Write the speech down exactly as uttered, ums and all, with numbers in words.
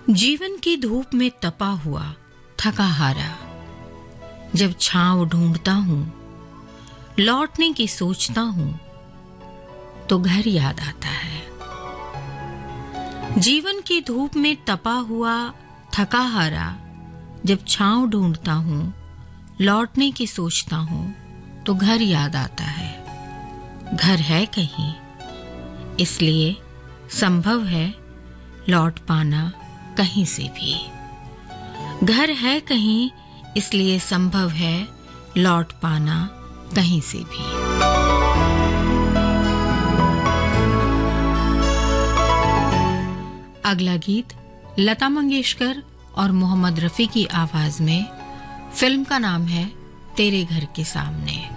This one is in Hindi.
जीवन की धूप में तपा हुआ थका हारा जब छांव ढूंढता हूं, लौटने की सोचता हूं तो घर याद आता है। जीवन की धूप में तपा हुआ थका हारा जब छांव ढूंढता हूं, लौटने की सोचता हूं तो घर याद आता है। घर है कहीं, इसलिए संभव है लौट पाना कहीं से भी। घर है कहीं, इसलिए संभव है लौट पाना कहीं से भी। अगला गीत लता मंगेशकर और मोहम्मद रफी की आवाज में। फिल्म का नाम है तेरे घर के सामने।